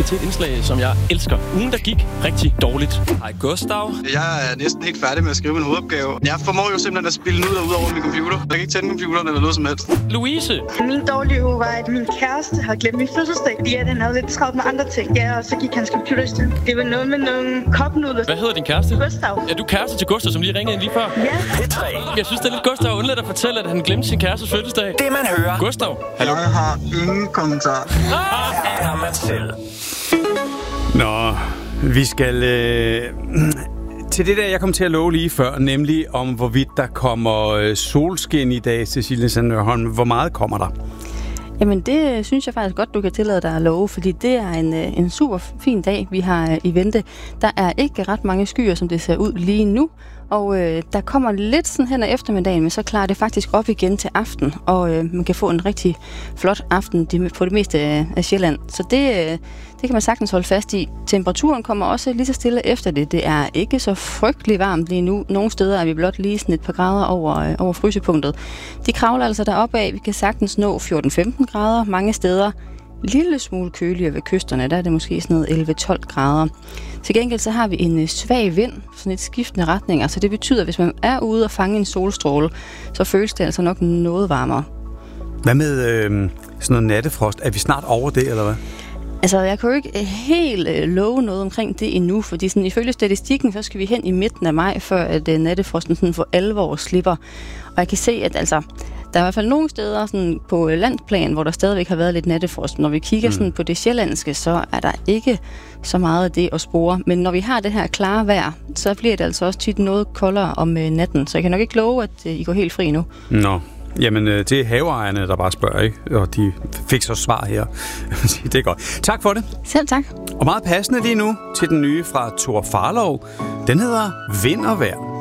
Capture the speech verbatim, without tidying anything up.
til et indslag, som jeg elsker. Ugen, der gik rigtig dårligt. Hej Gustav. Jeg er næsten helt færdig med at skrive min hovedopgave. Jeg formår jo simpelthen at spille den ud og ud over min computer. Jeg kan ikke tænde computeren eller noget som helst. Louise. Min dårlige uge var, at min kæreste havde glemt min fødselsdag. Ja, den havde lidt travlt med andre ting. Ja, og så gik hans computer i stykker. Det var noget med nogle kopnudler. Hvad hedder din kæreste? Gustav. Er du kæreste til Gustav, som lige ringede ind lige før? Ja. Jeg synes, det er lidt Gustav undladt at fortælle, at han glemte sin kærestes fødselsdag. Det man hører. Gustav. Hallo. Jeg har ingen kommentar. Her er man selv. Nå, vi skal øh, til det der, jeg kom til at love lige før, nemlig om hvorvidt der kommer øh, solskin i dag, Cecilie Sandørholm. Hvor meget kommer der? Jamen det synes jeg faktisk godt, du kan tillade dig at love, fordi det er en, en super fin dag, vi har i vente. Der er ikke ret mange skyer, som det ser ud lige nu, og øh, der kommer lidt sådan hen ad eftermiddagen, men så klarer det faktisk op igen til aften, og øh, man kan få en rigtig flot aften på det meste af, af Sjælland. Så det, øh, det kan man sagtens holde fast i. Temperaturen kommer også lige så stille efter det. Det er ikke så frygtelig varmt lige nu. Nogle steder er vi blot lige sådan et par grader over, øh, over frysepunktet. De kravler altså deroppe af. Vi kan sagtens nå fjorten femten grader mange steder. Lille smule køligere ved kysterne, der er det måske sådan noget elleve tolv grader. Til gengæld så har vi en svag vind, sådan et skiftende retninger, så det betyder, at hvis man er ude og fange en solstråle, så føles det altså nok noget varmere. Hvad med øh, sådan noget nattefrost? Er vi snart over det, eller hvad? Altså, jeg kan jo ikke helt øh, love noget omkring det endnu, fordi sådan, ifølge statistikken, så skal vi hen i midten af maj, før at øh, nattefrosten sådan for alvor slipper. Og jeg kan se, at altså, der er i hvert fald nogle steder sådan, på landsplan, hvor der stadigvæk har været lidt nattefrost. Når vi kigger mm. sådan, på det sjællandske, så er der ikke så meget af det at spore. Men når vi har det her klare vejr, så bliver det altså også tit noget koldere om øh, natten. Så jeg kan nok ikke love, at øh, I går helt fri nu. Nå. Jamen, det er haveejerne, der bare spørger, ikke? Og de fik så svar her. Det er godt. Tak for det. Selv tak. Og meget passende lige nu til den nye fra Thor Farlov. Den hedder Vind og Vejr.